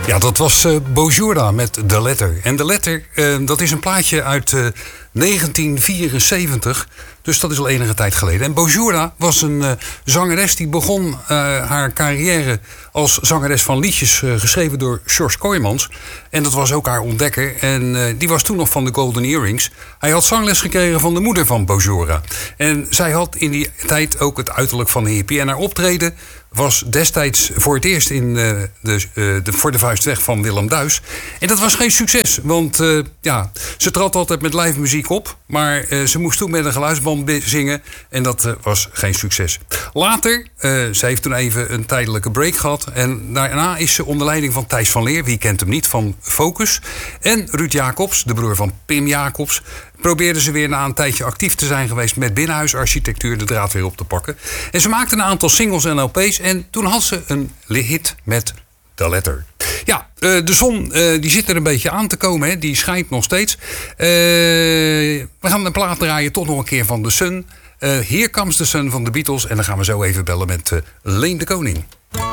Ja, dat was Bojura met De Letter. En De Letter, dat is een plaatje uit 1974. Dus dat is al enige tijd geleden. En Bojura was een zangeres die begon haar carrière als zangeres van liedjes geschreven door George Kooijmans. En dat was ook haar ontdekker. En die was toen nog van de Golden Earrings. Hij had zangles gekregen van de moeder van Bojura. En zij had in die tijd ook het uiterlijk van een hippie. En haar optreden was destijds voor het eerst in Voor de Vuist Weg van Willem Duis. En dat was geen succes. Want ze trad altijd met live muziek op. Maar ze moest toen met een geluidsband zingen. En dat was geen succes. Later, ze heeft toen even een tijdelijke break gehad. En daarna is ze onder leiding van Thijs van Leer, wie kent hem niet, van Focus. En Ruud Jacobs, de broer van Pim Jacobs. Probeerden ze weer na een tijdje actief te zijn geweest met binnenhuisarchitectuur de draad weer op te pakken. En ze maakten een aantal singles en LP's. En toen had ze een hit met The Letter. Ja, de zon die zit er een beetje aan te komen. Hè. Die schijnt nog steeds. We gaan een plaat draaien toch nog een keer van The Sun. Here Comes the Sun van de Beatles. En dan gaan we zo even bellen met Leen de Koning.